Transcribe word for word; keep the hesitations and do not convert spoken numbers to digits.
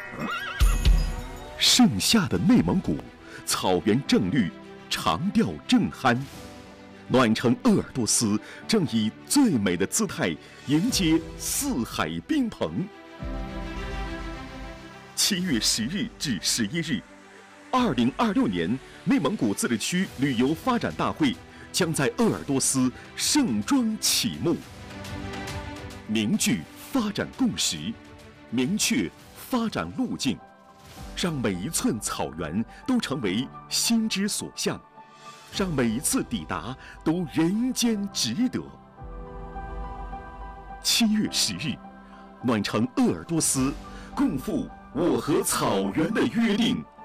盛夏的内蒙古，草原正绿，长调正酣。暖城鄂尔多斯正以最美的姿态迎接四海宾朋。七月十日至十一日，二零二六年内蒙古自治区旅游发展大会将在鄂尔多斯盛装启幕。凝聚发展共识，明确发展路径，让每一寸草原都成为心之所向。让每一次抵达都人间值得。七月十日，暖城鄂尔多斯，共赴我和草原的约定。